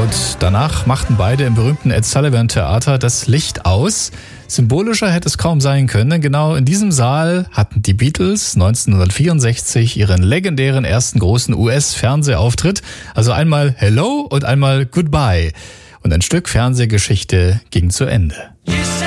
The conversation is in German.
Und danach machten beide im berühmten Ed Sullivan Theater das Licht aus. Symbolischer hätte es kaum sein können, denn genau in diesem Saal hatten die Beatles 1964 ihren legendären ersten großen US-Fernsehauftritt. Also einmal Hello und einmal Goodbye. Und ein Stück Fernsehgeschichte ging zu Ende.